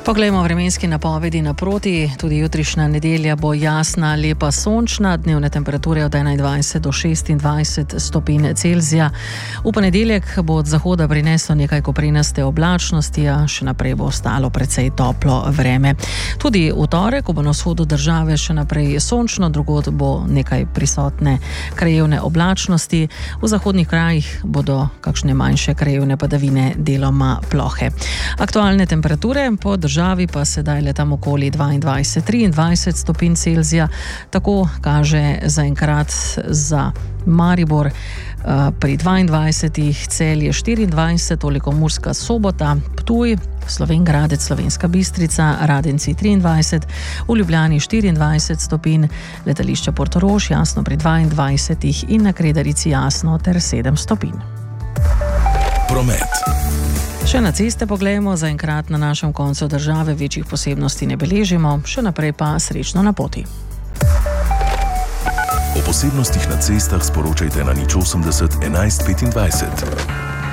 Poglejmo vremenski napovedi naproti. Tudi jutrišnja nedelja bo jasna, lepa, sončna, dnevne temperature od 21 do 26 stopinj Celzija. V ponedeljek bo od zahoda prineslo nekaj koprenaste oblačnosti, a še naprej bo ostalo precej toplo vreme. Tudi v torek bo na vzhodu države še naprej sončno, drugod bo nekaj prisotne krajevne oblačnosti. V zahodnih krajih bodo kakšne manjše krajevne padavine, deloma plohe. Aktualne temperature po državi pa sedaj le tam okoli 22-23 stopinj Celzija. Tako kaže zaenkrat za Maribor pri 22, Celje 24, toliko Murska Sobota, Ptuj, Slovenj Gradec, Slovenska Bistrica, Radenci 23, v Ljubljani 24 stopinj, letališče Portorož jasno pri 22 in na Kredarici jasno ter 7 stopinj. Promet. Še na ceste poglejmo, zaenkrat na našem koncu države večjih posebnosti ne beležimo, še naprej pa srečno na poti. O posebnostih na cestah sporočajte na 080 11 25.